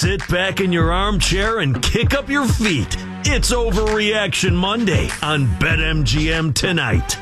Sit back in your armchair and kick up your feet. It's Overreaction Monday on BetMGM tonight.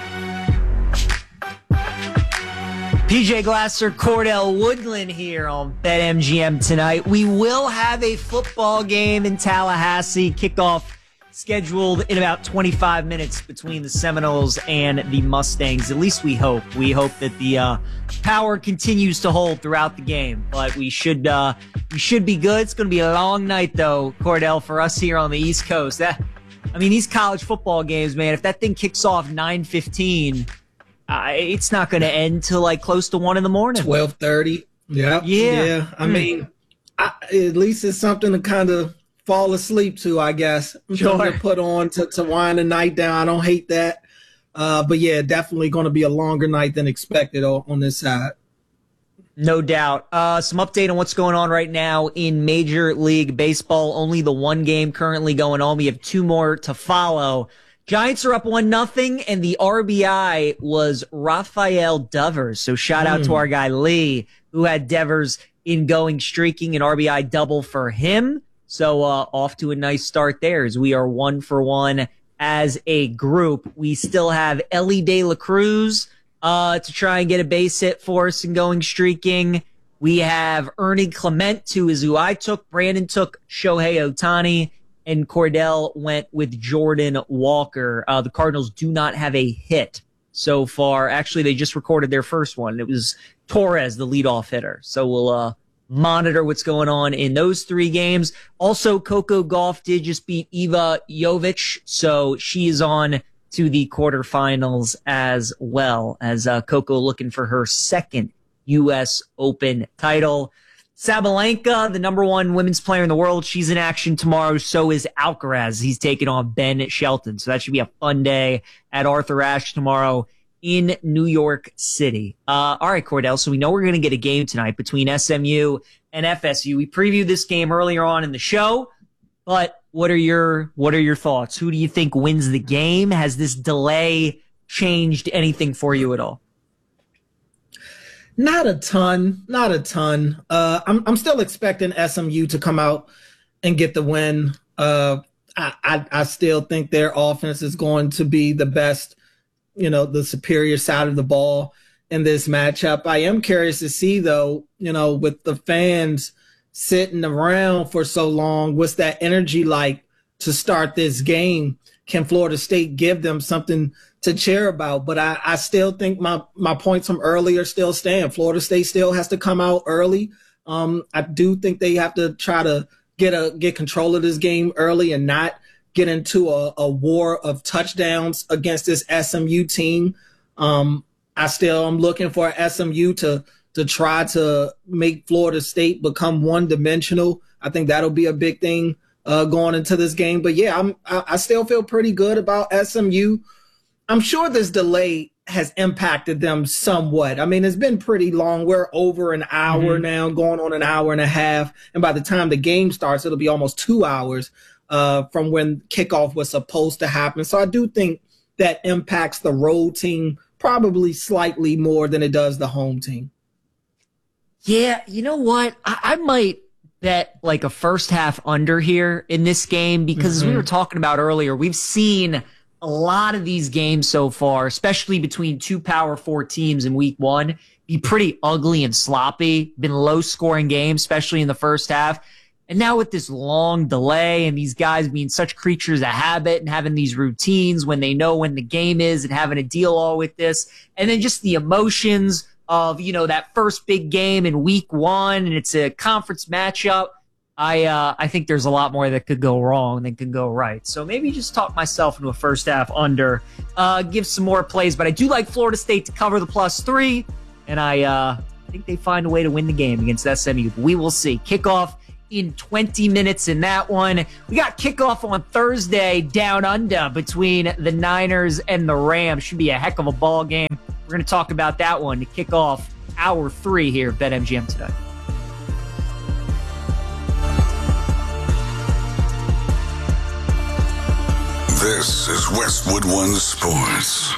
PJ Glasser, Cordell Woodland here on BetMGM tonight. We will have a football game in Tallahassee. Kickoff scheduled in about 25 minutes between the Seminoles and the Mustangs. At least we hope. We hope that the power continues to hold throughout the game. But we should be good. It's going to be a long night, though, Cordell, for us here on the East Coast. These college football games, man, if that thing kicks off 9:15, it's not going to end till like close to 1 in the morning. 12:30. Yeah. At least it's something to kind of fall asleep to, I guess. Sure. To put on to wind the night down. I don't hate that. But yeah, definitely going to be a longer night than expected on this side. No doubt. Some update on what's going on right now in Major League Baseball. Only the one game currently going on. We have two more to follow. Giants are up 1-0, and the RBI was Rafael Devers. So shout out to our guy Lee, who had Devers in going streaking, an RBI double for him. So off to a nice start there as we are 1 for 1 as a group. We still have Ellie De La Cruz to try and get a base hit for us in going streaking. We have Ernie Clement, who I took. Brandon took Shohei Ohtani, and Cordell went with Jordan Walker. The Cardinals do not have a hit so far. Actually, they just recorded their first one. It was Torres, the leadoff hitter. So we'll monitor what's going on in those three games. Also, Coco Gauff did just beat Eva Jovic, so she is on to the quarterfinals as well, as Coco looking for her second U.S. Open title. Sabalenka, the number one women's player in the world, she's in action tomorrow. So is Alcaraz. He's taking on Ben Shelton. So that should be a fun day at Arthur Ashe tomorrow in New York City. All right, Cordell. So we know we're going to get a game tonight between SMU and FSU. We previewed this game earlier on in the show, but what are your thoughts? Who do you think wins the game? Has this delay changed anything for you at all? Not a ton. I'm still expecting SMU to come out and get the win. I still think their offense is going to be the best, the superior side of the ball in this matchup. I am curious to see, though, with the fans sitting around for so long, what's that energy like to start this game? Can Florida State give them something to cheer about? But I still think my points from earlier still stand. Florida State still has to come out early. I do think they have to try to get control of this game early and not get into a war of touchdowns against this SMU team. I'm looking for SMU to try to make Florida State become one-dimensional. I think that'll be a big thing going into this game. But yeah, I still feel pretty good about SMU. I'm sure this delay has impacted them somewhat. It's been pretty long. We're over an hour now, going on an hour and a half. And by the time the game starts, it'll be almost 2 hours from when kickoff was supposed to happen. So I do think that impacts the road team probably slightly more than it does the home team. Yeah, you know what? I might bet like a first half under here in this game because as we were talking about earlier, we've seen a lot of these games so far, especially between two Power 4 teams in week one, be pretty ugly and sloppy, been low scoring games, especially in the first half. And now with this long delay and these guys being such creatures of habit and having these routines when they know when the game is and having to deal all with this, and then just the emotions of, that first big game in week one, and it's a conference matchup. I think there's a lot more that could go wrong than could go right. So maybe just talk myself into a first half under, give some more plays. But I do like Florida State to cover the +3, and I think they find a way to win the game against SMU. We will see. Kickoff in 20 minutes in that one. We got kickoff on Thursday down under between the Niners and the Rams. Should be a heck of a ball game. We're going to talk about that one to kick off hour 3 here at BetMGM today. This is Westwood One Sports.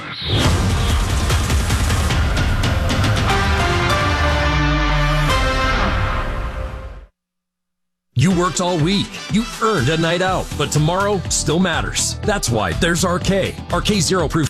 You worked all week. You earned a night out, but tomorrow still matters. That's why there's RK. RK Zero Proof